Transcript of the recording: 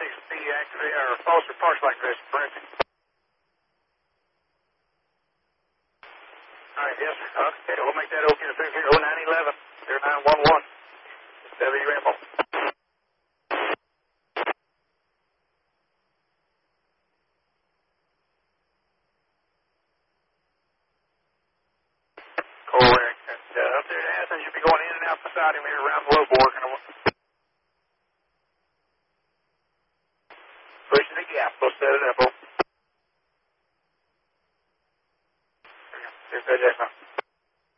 needs to be activated, or false or partial activation, forensic. All right, yes, sir. Okay, we'll make that okay. 0911, 0911. W Rambo. Correct. And up there in Athens, you'll be going in and out beside him here around the low board. Pushing the gap. We'll set it up.